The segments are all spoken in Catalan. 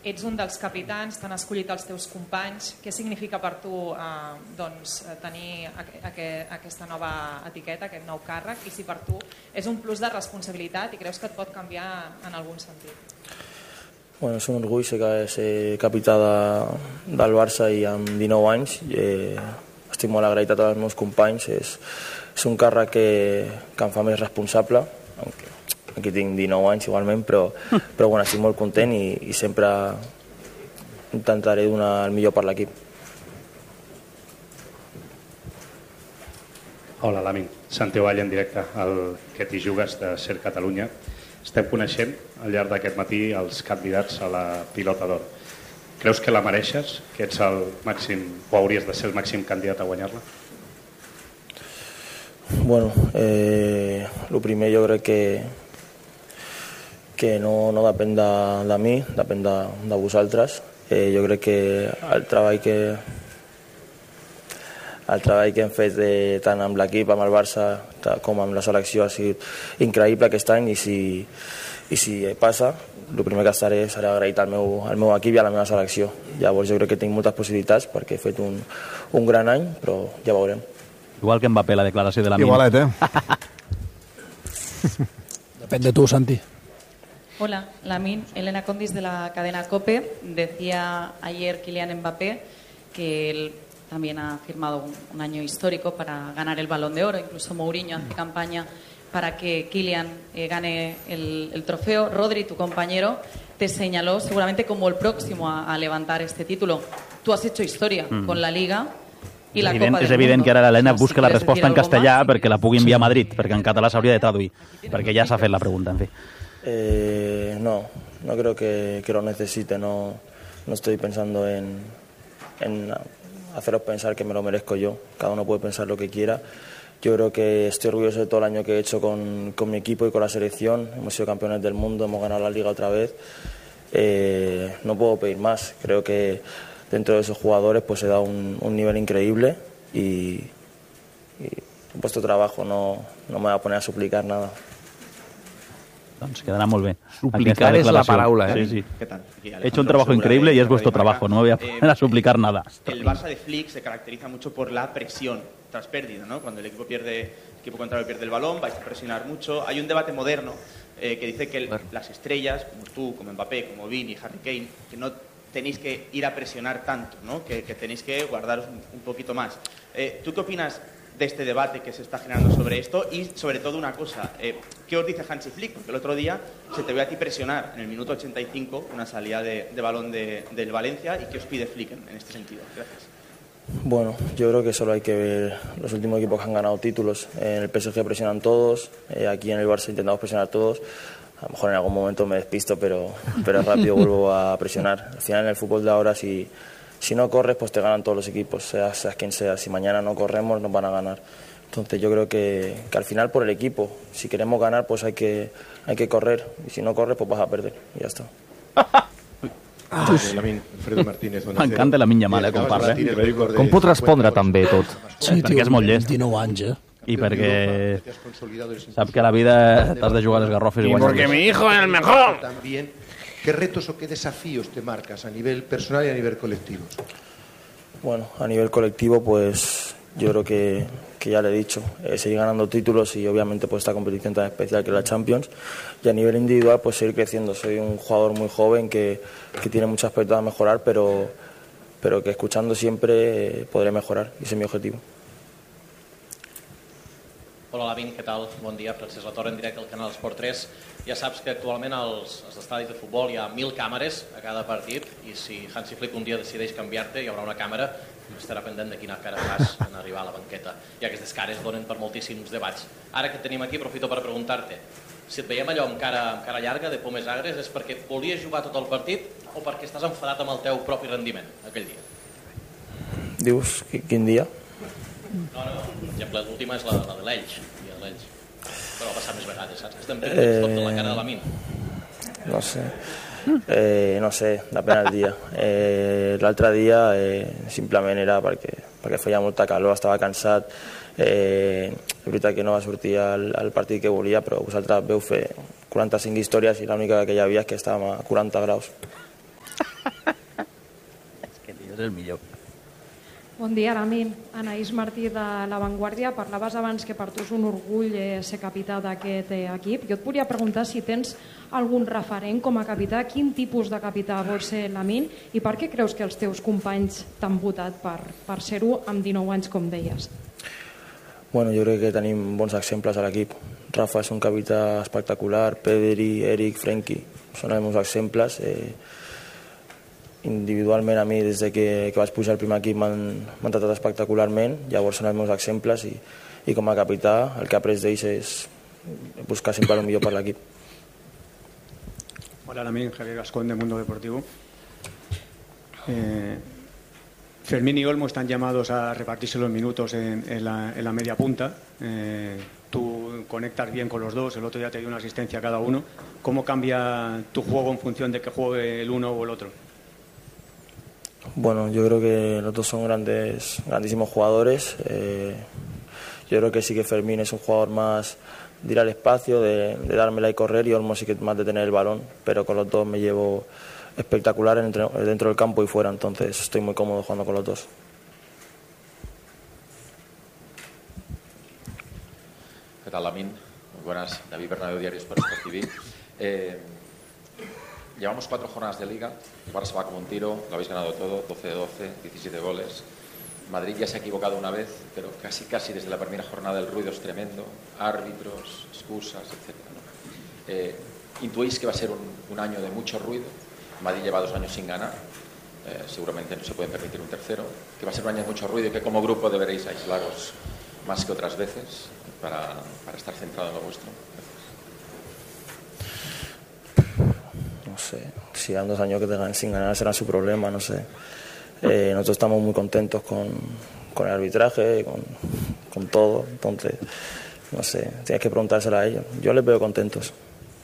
ets un dels capitans, t'han escollit els teus companys. Què significa per tu tenir aquesta nova etiqueta, aquest nou càrrec, i si per tu és un plus de responsabilitat i creus que et pot canviar en algun sentit? Bueno, és un orgull ser capità del Barça i amb 19 anys. Estic molt agraït a tots els meus companys. És un càrrec que em fa més responsable. Aquí tinc 19 anys igualment, però bueno, estic molt content i sempre intentaré donar el millor per l'equip. Hola, Lamin. Santi Vall en directe, el que t'hi jugues de Ser Catalunya. Estem coneixent al llarg d'aquest matí els candidats a la Pilota d'Or. Creus que la mereixes, que ets el màxim, o hauries de ser el màxim candidat a guanyar-la? Bueno, el primer jo crec que no depèn de mi, depèn de vosaltres. Jo crec que el treball que hem fet tant amb l'equip, amb el Barça, com amb la selecció ha sigut increïble aquest any, i si passa, el primer que serà agraït al meu equip i a la meva selecció. Llavors jo crec que tinc moltes possibilitats perquè he fet un gran any, però ja veurem. Igual que Mbappé, la declaració de Lamine. Igualet, Depèn de tu, Santi. Hola, Lamine. Elena Condis de la cadena COPE. Decía ayer Kylian Mbappé que él también ha firmado un año histórico para ganar el Balón de Oro. Incluso Mourinho hace campaña para que Kylian gane el trofeo. Rodri, tu compañero, te señaló seguramente como el próximo a levantar este título. Tú has hecho historia con la Liga i la Copa del Mundo. És evident que ara l'Helena busca la resposta en castellà perquè la pugui enviar a Madrid, perquè en català s'hauria de traduir, perquè ja s'ha fet la pregunta, en fi. No creo que lo necesite, no estoy pensando en haceros pensar que me lo merezco yo, cada uno puede pensar lo que quiera. Yo creo que estoy orgulloso de todo el año que he hecho con mi equipo y con la selección. Hemos sido campeones del mundo, hemos ganado la Liga otra vez. No puedo pedir más, creo que dentro de esos jugadores pues he dado un nivel increíble y he puesto trabajo, no me voy a poner a suplicar nada. Doncs quedarà molt bé. Suplicar és la paraula, Sí, sí. ¿Qué tal? He hecho un trabajo increíble y es vuestro trabajo, no me voy a poner a suplicar nada. El Barça de Flick se caracteriza mucho por la presión tras pérdida, ¿no? Cuando el equipo contrario pierde el balón, vais a presionar mucho. Hay un debate moderno que dice que las estrellas, como tú, como Mbappé, como Vini, Harry Kane, que no tenéis que ir a presionar tanto, ¿no? Que tenéis que guardaros un poquito más. ¿Tú qué opinas de este debate que se está generando sobre esto? Y sobre todo una cosa, ¿qué os dice Hansi Flick? Porque el otro día se te ve a ti presionar en el minuto 85 una salida de balón del Valencia. ¿Y qué os pide Flick en este sentido? Gracias. Bueno, yo creo que solo hay que ver los últimos equipos que han ganado títulos. En el PSG presionan todos, aquí en el Barça intentamos presionar todos. A lo mejor en algún momento me despisto, pero rápido vuelvo a presionar. Al final en el fútbol de ahora, si no corres, pues te ganan todos los equipos, seas quien sea. Si mañana no corremos, nos van a ganar. Entonces yo creo que al final por el equipo, si queremos ganar, pues hay que correr. Y si no corres, pues vas a perder. Y ya está. Alfredo Martínez. M'encanta la minya mala, com parla. Com pot respondre tan bé tot? Sí, perquè és molt llest. 19 anys, I perquè sap que a la vida t'has de jugar a les garrofes i porque mi hijo es el mejor. También, ¿qué retos o qué desafíos te marcas a nivel personal y a nivel colectivo? Bueno, a nivel colectivo, pues yo creo que ya le he dicho, seguir ganando títulos y obviamente pues esta competición tan especial que es la Champions. Y a nivel individual, pues seguir creciendo. Soy un jugador muy joven que tiene muchos aspectos a mejorar, pero que escuchando siempre podré mejorar, y ese es mi objetivo. Hola, Lavin, què tal? Bon dia. Francesc Latorre en directe al canal Esport 3. Ja saps que actualment als estadis de futbol hi ha 1.000 càmeres a cada partit i si Hansi Flick un dia decideix canviar-te hi haurà una càmera que estarà pendent de quina cara fas en arribar a la banqueta. I aquestes cares donen per moltíssims debats. Ara que et tenim aquí, aprofito per preguntar-te si et veiem allò amb cara llarga, de pomes agres, és perquè volies jugar tot el partit o perquè estàs enfadat amb el teu propi rendiment aquell dia? Dius, quin dia? No, per exemple, l'última és la de l'Elx, però va passar més vegades, saps? Que estem prenent tot de la cara de la mina. No sé, depèn del dia. L'altre dia simplement era perquè feia molta calor, estava cansat. És veritat que no va sortir al partit que volia, però vosaltres veu fer 45 històries i l'única que hi havia és que estàvem a 40 graus. és el millor. Bon dia, Lamin. Anaïs Martí de La Vanguardia. Parlaves abans que per tu és un orgull ser capità d'aquest equip. Jo et volia preguntar si tens algun referent com a capità. Quin tipus de capità vol ser Lamin i per què creus que els teus companys t'han votat per ser-ho amb 19 anys, com deies? Bueno, jo crec que tenim bons exemples a l'equip. Rafa és un capità espectacular, Pedri, Eric, Frenkie, són els meus exemples. Individualment a mi, des que vaig pujar al primer equip, m'han tratat espectacularment, llavors són els meus exemples i com a capità el que he après d'ells és buscar sempre el millor per l'equip. Hola, Lamin, Javier Gascón de Mundo Deportivo. Fermín y Olmo están llamados a repartirse los minutos en la media punta. Tú conectas bien con los dos, el otro día te dio una asistencia a cada uno. ¿Cómo cambia tu juego en función de que juegue el uno o el otro? Bueno, yo creo que los dos son grandísimos jugadores. Yo creo que sí que Fermín es un jugador más de ir al espacio, de dármela y correr, y Olmo sí que más de tener el balón, pero con los dos me llevo espectacular dentro del campo y fuera, entonces estoy muy cómodo jugando con los dos. ¿Qué tal, Lamin? Muy buenas. David Bernabéu, Diario Sport TV. Llevamos 4 jornadas de Liga, el Barça va como un tiro, lo habéis ganado todo, 12-12, 17 goles. Madrid ya se ha equivocado una vez, pero casi desde la primera jornada el ruido es tremendo, árbitros, excusas, etc. ¿Intuís que va a ser un año de mucho ruido? Madrid lleva 2 años sin ganar, seguramente no se puede permitir un tercero, que va a ser un año de mucho ruido y que como grupo deberéis aislaros más que otras veces para estar centrado en lo vuestro. No sé, si dan 2 años que te sin ganar será su problema, no sé. Nosotros estamos muy contentos con el arbitraje, con todo, entonces, no sé, tienes que preguntárselo a ellos. Yo les veo contentos.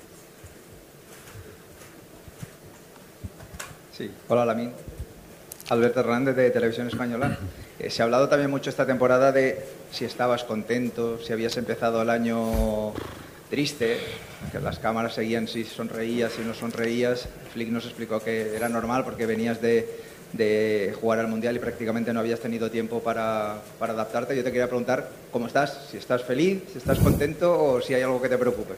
Sí, hola Lamin. Alberto Hernández de Televisión Española. Se ha hablado también mucho esta temporada de si estabas contento, si habías empezado el año triste, que las cámaras seguían si sonreías, si no sonreías. Flick nos explicó que era normal porque venías de jugar al Mundial y prácticamente no habías tenido tiempo para adaptarte. Yo te quería preguntar cómo estás, si estás feliz, si estás contento o si hay algo que te preocupe.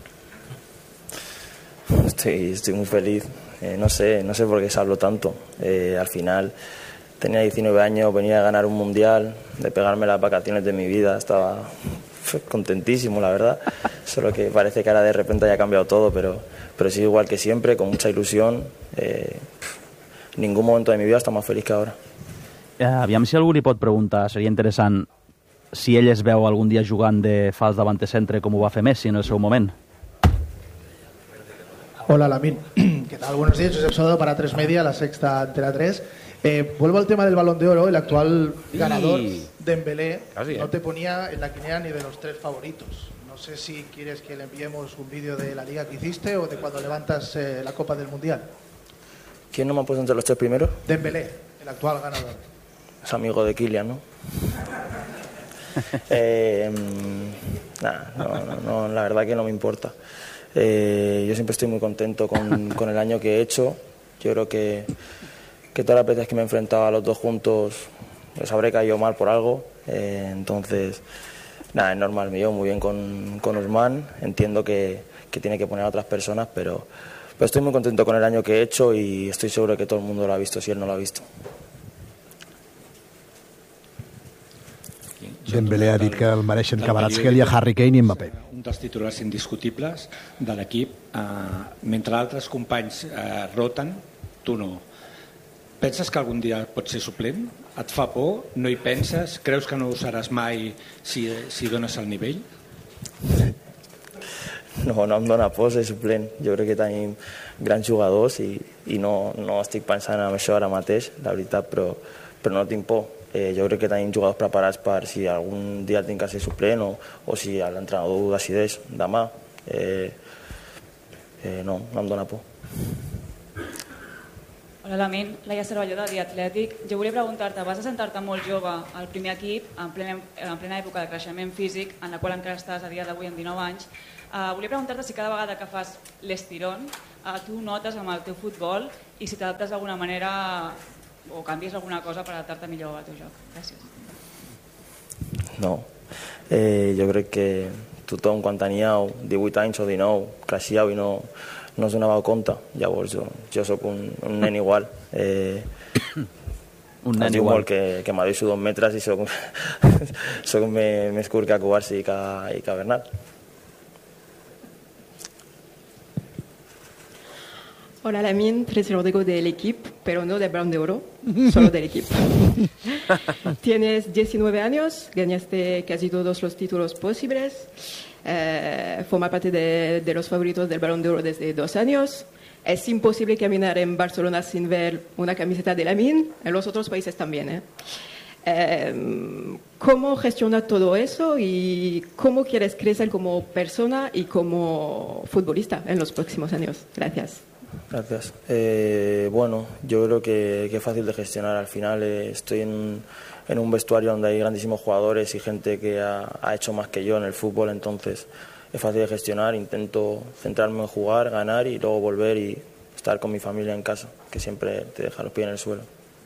Estoy muy feliz. No sé por qué se habló tanto. Al final tenía 19 años, venía a ganar un Mundial, de pegarme las vacaciones de mi vida, estaba contentísimo, la verdad. Solo que parece que ahora de repente haya cambiado todo, pero sí, igual que siempre, con mucha ilusión. Ningún momento de mi vida està més feliç que ara. Aviam si algú li pot preguntar, seria interessant, si ell es veu algun dia jugant de fals davant centre com ho va fer Messi en el seu moment. Hola, Lamin. ¿Qué tal? Buenos días. Josep Sodo para 3 Media, La Sexta, Antena 3. Vuelvo al tema del Balón de Oro. El actual ganador, Dembélé, no te ponía en la quiniela ni de los 3 favoritos. No sé si quieres que le enviemos un vídeo de la liga que hiciste o de cuando levantas la Copa del Mundial. ¿Quién no me ha puesto entre los 3 primeros? Dembélé, el actual ganador. Es amigo de Kylian, ¿no? No, la verdad que no me importa. Yo siempre estoy muy contento con el año que he hecho. Yo creo que todas las veces que me he enfrentado a los dos juntos les habré caído mal por algo. Entonces, nada, es normal. Me llevo muy bien con Usman. Entiendo que tiene que poner a otras personas, pero estoy muy contento con el año que he hecho y estoy seguro de que todo el mundo lo ha visto si él no lo ha visto. Dembélé ha dit que el mereixen Kvaratskhelia, Harry Kane i Mbappé. Un dels titulars indiscutibles de l'equip. Mentre altres companys roten, tu no. Penses que algun dia pots ser suplent? Et fa por? No hi penses? Creus que no ho seràs mai si dones el nivell? No em dona por ser suplent. Jo crec que tenim grans jugadors i no estic pensant en això ara mateix, la veritat, però no tinc por. Jo crec que tenim jugadors preparats per si algun dia tinc que ser suplent o si l'entrenador ho decideix demà. No em dona por. Hola, Lamin. Laia Cervelló, de The Athletic. Jo volia preguntar-te, vas assentar-te molt jove al primer equip, en plena època de creixement físic, en la qual encara estàs a dia d'avui amb 19 anys. Volia preguntar-te si cada vegada que fas l'estirón tu notes amb el teu futbol i si t'adaptes d'alguna manera o canvies alguna cosa per adaptar-te millor al teu joc. Gràcies. No, jo crec que tothom quan tenia 18 anys o 19 creixia i no es donava compte. Llavors jo soc un nen igual. Un nen diu igual. molt que m'adoixo 2 metres i soc més curt que Cubarsí i que Bernat. Hola Lamine, Tracy Rodrigo del equipo, pero no del Balón de Oro, solo del equipo. Tienes 19 años, ganaste casi todos los títulos posibles, forma parte de los favoritos del Balón de Oro desde 2 años. Es imposible caminar en Barcelona sin ver una camiseta de Lamine, en los otros países también. ¿Cómo gestionas todo eso y cómo quieres crecer como persona y como futbolista en los próximos años? Gracias. Gracias. Bueno, yo creo que es fácil de gestionar. Al final estoy en un vestuario donde hay grandísimos jugadores y gente que ha hecho más que yo en el fútbol, entonces es fácil de gestionar. Intento centrarme en jugar, ganar y luego volver y estar con mi familia en casa, que siempre te deja los pies en el suelo.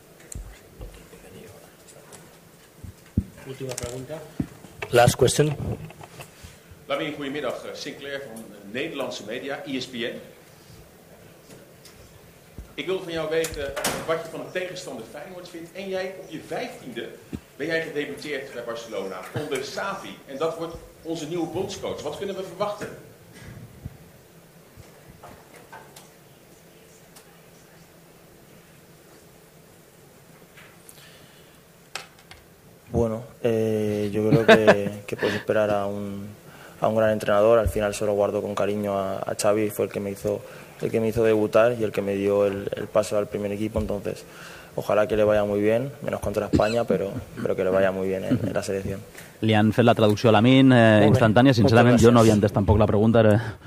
Última pregunta. Last question. Lamine, goedemiddag. Sinclair van Nederlandse media, ESPN. Ik wil van jou weten wat je van een tegenstander Feyenoord vindt. En jij op je 15e ben jij gedebuteerd bij Barcelona onder Xavi. En dat wordt onze nieuwe bondscoach. Wat kunnen we verwachten? Bueno, yo creo que puedes esperar a un gran entrenador. Al final solo guardo con cariño a Xavi, fue el que me hizo debutar y el que me dio el paso al primer equipo, entonces ojalá que le vaya muy bien, menos contra España, pero que le vaya muy bien en la selección. Li han fet la traducció a Lamine instantània, sincerament jo no havia entès tampoc la pregunta,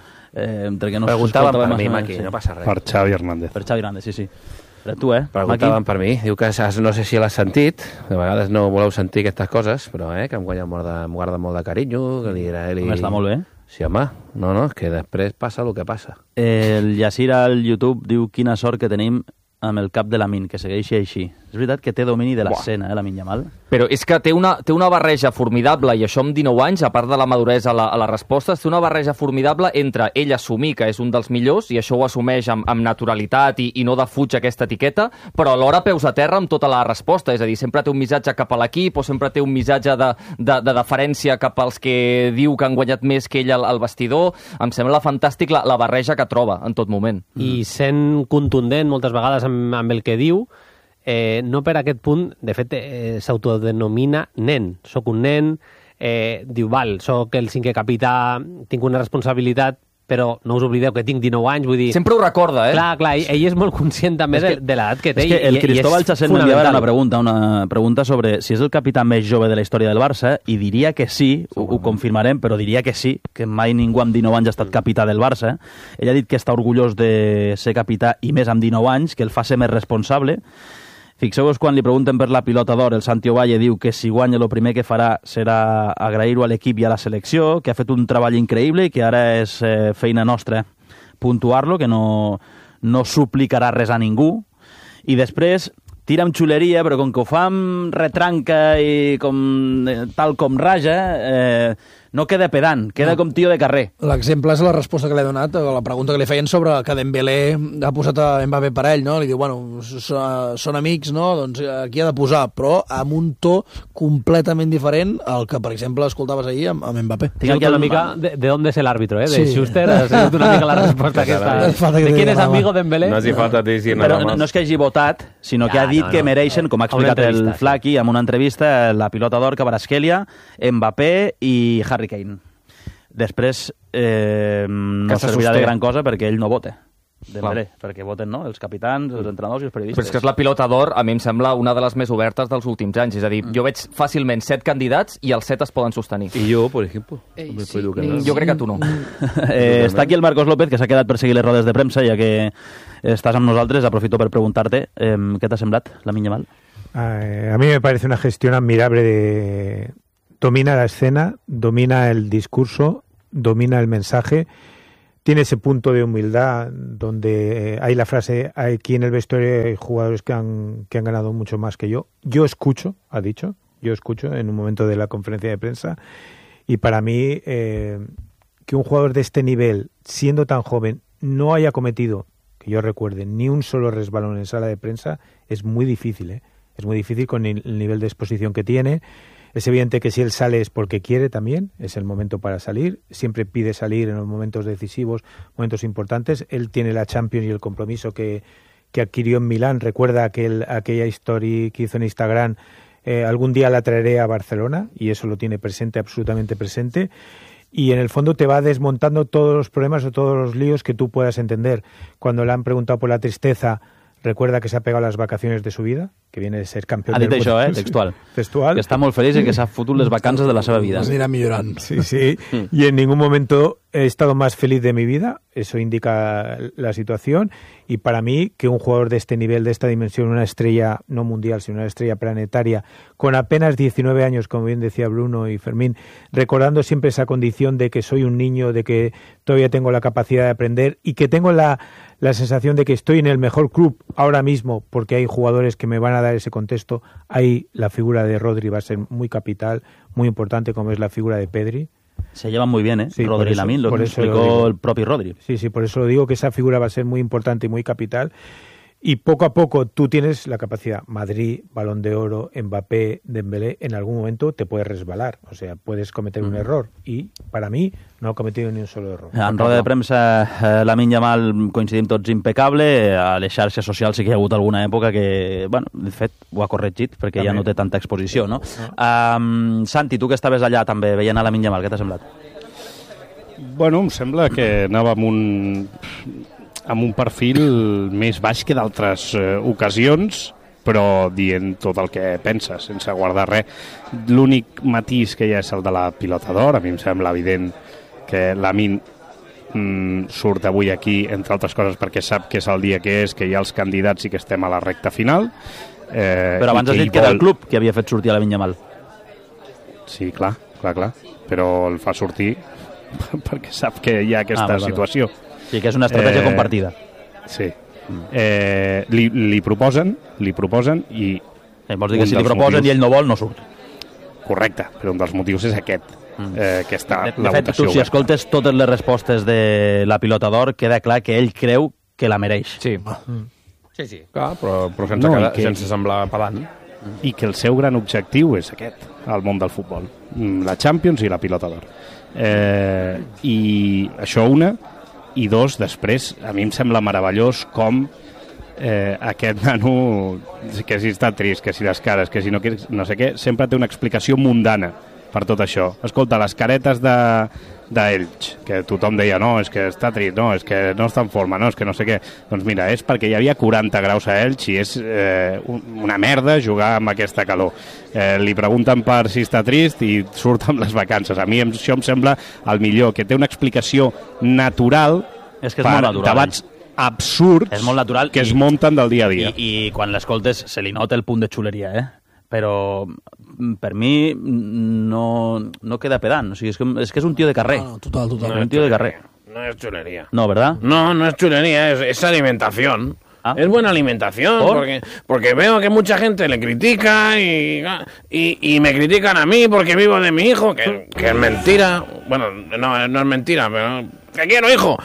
entre que no preguntaven per mi, Maki, no passa res. Per Xavi Hernández. Per Xavi Hernández, sí. Però tu, Preguntaven per mi, diu que no sé si l'has sentit, de vegades no voleu sentir aquestes coses, però que em guarda molt de carinyo, que li agrada... Està molt bé. Sí, home, no, és que després passa el que passa. El Yacir al YouTube diu quina sort que tenim amb el cap de Lamine, que segueixi així. És veritat que té domini de l'escena, Lamine Yamal. Però és que té una barreja formidable, i això amb 19 anys, a part de la maduresa a les respostes, té una barreja formidable entre ell assumir que és un dels millors, i això ho assumeix amb naturalitat i no defuig aquesta etiqueta, però alhora peus a terra amb tota la resposta, és a dir, sempre té un missatge cap a l'equip o sempre té un missatge de deferència cap als que diu que han guanyat més que ell al vestidor. Em sembla fantàstic la barreja que troba en tot moment. I sent contundent moltes vegades amb el que diu, no per aquest punt, de fet, s'autodenomina nen. Soc un nen, diu, soc el 5è capità, tinc una responsabilitat, però no us oblideu que tinc 19 anys, vull dir... Sempre ho recorda, Clar, ell és molt conscient també de l'edat que té. És que el Cristóbal Chasset m'enviava una pregunta sobre si és el capità més jove de la història del Barça, i diria que sí, ho confirmarem, però diria que sí, que mai ningú amb 19 anys ha estat capità del Barça. Ell ha dit que està orgullós de ser capità, i més amb 19 anys, que el fa ser més responsable. Fixeu-vos quan li pregunten per la pilota d'or, el Santi Ovalle diu que si guanya el primer que farà serà agrair-ho a l'equip i a la selecció, que ha fet un treball increïble i que ara és feina nostra puntuar-lo, que no suplicarà res a ningú. I després tira amb xuleria, però com que ho fa amb retranca i tal com raja, no queda pedant, queda com tio de carrer. L'exemple és la resposta que li ha donat a la pregunta que li feien sobre que Dembélé ha posat a Mbappé per ell, no? Li diu, bueno, són amics, no? Doncs aquí ha de posar, però amb un to completament diferent al que, per exemple, escoltaves ahir amb Mbappé. Tinc aquí una mica de on és l'àrbitre, de Schuster, ha sigut una mica la resposta aquesta. De quién és amigo Dembélé? No hace falta decir nada más. Però no és que hagi votat, sinó que ha dit que mereixen, com ha explicat el Flaqui en una entrevista, la pilota d'or Kvaratskhelia, Mbappé i Harry Kane. Després no servirà de gran cosa perquè ell no vota. Dembélé, perquè voten els capitans, els entrenadors i els periodistes. Però és que és la pilota d'or, a mi em sembla una de les més obertes dels últims anys. És a dir, jo veig fàcilment 7 candidats i els 7 es poden sostenir. I jo, per exemple? Jo crec que tu no. Està aquí el Marcos López, que s'ha quedat per seguir les rodes de premsa, ja que estàs amb nosaltres. Aprofito per preguntar-te què t'ha semblat, Lamine Yamal. A mí me parece una gestión admirable domina la escena, domina el discurso, domina el mensaje, tiene ese punto de humildad donde hay la frase, aquí en el vestuario hay jugadores que han ganado mucho más que yo. Yo escucho en un momento de la conferencia de prensa, y para mí que un jugador de este nivel, siendo tan joven, no haya cometido, que yo recuerde, ni un solo resbalón en sala de prensa, es muy difícil, ¿eh? Es muy difícil con el nivel de exposición que tiene. Es evidente que si él sale es porque quiere también, es el momento para salir, siempre pide salir en los momentos decisivos, momentos importantes. Él tiene la Champions y el compromiso que adquirió en Milán. Recuerda aquella historia que hizo en Instagram, algún día la traeré a Barcelona, y eso lo tiene presente, absolutamente presente. Y en el fondo te va desmontando todos los problemas o todos los líos que tú puedas entender. Cuando le han preguntado por la tristeza, recuerda que se ha pegado las vacaciones de su vida, que viene de ser campeón del mundo. Ha dit això, textual. Textual. Que està molt feliç i que s'ha fotut les vacances de la seva vida. Pues anirà millorant. Sí, sí. Y en ningún momento he estado más feliz de mi vida. Eso indica la situación. Y para mí, que un jugador de este nivel, de esta dimensión, una estrella no mundial, sino una estrella planetaria, con apenas 19 años, como bien decía Bruno y Fermín, recordando siempre esa condición de que soy un niño, de que todavía tengo la capacidad de aprender y que tengo la sensación de que estoy en el mejor club ahora mismo, porque hay jugadores que me van a dar ese contexto. Ahí la figura de Rodri va a ser muy capital, muy importante, como es la figura de Pedri. Se llevan muy bien, Sí, Rodri y Lamine, lo que explicó el propio Rodri. Sí, sí, por eso lo digo, que esa figura va a ser muy importante y muy capital. Y poco a poco tú tienes la capacidad. Madrid, Balón de Oro, Mbappé, Dembélé, en algún momento te puedes resbalar. O sea, puedes cometer un error. Y para mí no ha cometido ni un solo error. En roda de premsa, Lamine Yamal, coincidim tots, impecable. A les xarxes socials sí que hi ha hagut alguna època que, bueno, de fet, ho ha corregit perquè també ja no té tanta exposició, no? Santi, tu que estaves allà també veient a Lamine Yamal, què t'ha semblat? Bueno, em sembla que anava amb un perfil més baix que d'altres ocasions, però dient tot el que pensa, sense guardar res. L'únic matís que hi ha és el de la pilota d'or. A mi em sembla evident que Lamine surt avui aquí, entre altres coses, perquè sap que és el dia que és, que hi ha els candidats i que estem a la recta final. Però abans has dit que era el club que havia fet sortir a Lamine Yamal. Sí, clar. Però el fa sortir perquè sap que hi ha aquesta situació. Sí, que és una estratègia compartida. Sí. Li proposen i... Vols dir que si li proposen i ell no vol, no surt. Correcte, però un dels motius és aquest, que està la votació. De fet, tu, si escoltes totes les respostes de la pilota d'or, queda clar que ell creu que la mereix. Sí. Sí. Clar, però sense semblar pedant. I que el seu gran objectiu és aquest, al món del futbol. La Champions i la pilota d'or. I això una... I dos, després, a mi em sembla meravellós com aquest nano, que si està trist, que si les cares, que si no sé què, sempre té una explicació mundana per tot això. Escolta, les caretes d'Elx, que tothom deia, no, és que està trist, no, és que no està en forma, no, és que no sé què. Doncs mira, és perquè hi havia 40 graus a Elx i és una merda jugar amb aquesta calor. Li pregunten per si està trist i surt amb les vacances. A mi això em sembla el millor, que té una explicació natural per debats absurds que es munten del dia a dia. I quan l'escoltes se li nota el punt de xuleria, però per mi no queda pedant. O sigui, és que és un tio de carrer. Total. Un tio de carrer. No es chulería. No, ¿verdad? No es chulería, es alimentación. Es buena alimentación, porque veo que mucha gente le critica y me critican a mí porque vivo de mi hijo, que es mentira. Bueno, no es mentira, pero que quiero hijo.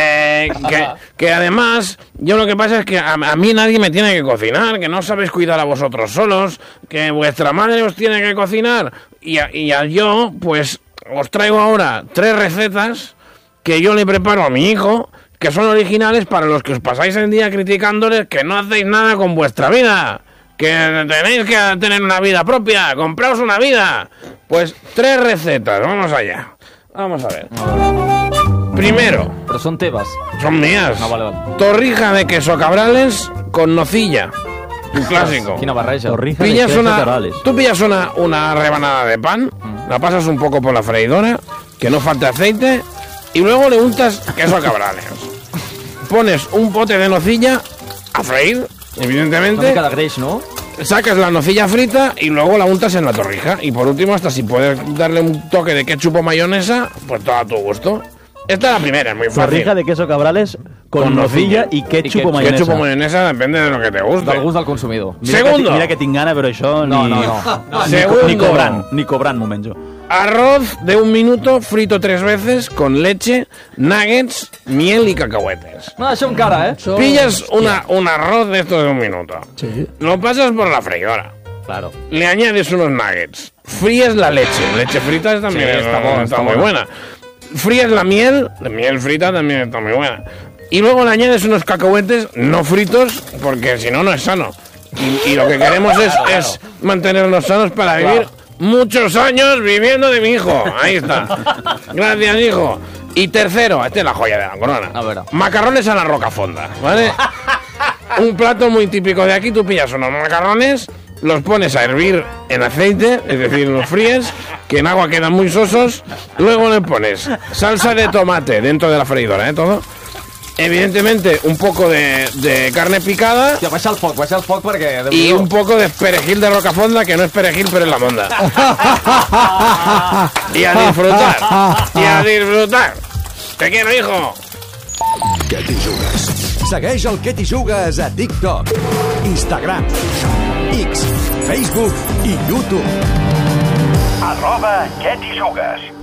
Que además, yo lo que pasa es que a mí nadie me tiene que cocinar, que no sabéis cuidar a vosotros solos, que vuestra madre os tiene que cocinar. Y yo, pues, os traigo ahora 3 recetas que yo le preparo a mi hijo, que son originales para los que os pasáis el día criticándoles que no hacéis nada con vuestra vida, que tenéis que tener una vida propia, compraos una vida. Pues 3 recetas, vamos allá. Vamos a ver. Primero. Pero son tebas. Son mías. No, vale. Torrija de queso cabrales con nocilla. Un clásico. Quina barreja. Torrija de queso cabrales. Tú pillas una rebanada de pan, la pasas un poco por la freidora, que no falte aceite, y luego le untas queso cabrales. Pones un pote de nocilla a freír, evidentemente. Una mica de greix, ¿no? Sacas la nocilla frita y luego la untas en la torrija. Y por último, hasta si puedes darle un toque de ketchup o mayonesa, pues todo a tu gusto. Esta es la primera, es muy fácil. Torrija de queso Cabrales con nocilla y ketchup o mayonesa. Ketchup o mayonesa depende de lo que te guste. Del gust del consumidor. Segundo. Mira que tinc gana, però això No. ni cobrant m'ho menjo. Arroz de 1 minuto frito 3 veces con leche, nuggets, miel y cacahuetes. No, això encara, ¿eh? Pillas un arroz de estos de 1 minuto. Sí. Lo pasas por la freidora. Claro. Le añades unos nuggets. Fríes la leche. Leche frita también está muy buena. Fríes la miel frita también está muy buena. Y luego le añades unos cacahuetes no fritos, porque si no, no es sano. Y lo que queremos es mantenernos sanos para vivir muchos años viviendo de mi hijo. Ahí está. Gracias, hijo. Y tercero, esta es la joya de la corona. A ver. Macarrones a la rocafonda, ¿vale? Un plato muy típico de aquí. Tú pillas unos macarrones, los pones a hervir en aceite, es decir, los fríes, que en agua quedan muy sosos. Luego le pones salsa de tomate dentro de la freidora, todo. Evidentemente, un poco de carne picada. Hòstia, baixa el foc perquè... Y un poco de perejil de rocafonda, que no es perejil, pero es la monda. Y a disfrutar. Y a disfrutar. Te quiero, hijo. Què t'hi jugues? Segueix el Què t'hi jugues a TikTok, Instagram, X, Facebook i YouTube. @Què t'hi jugues.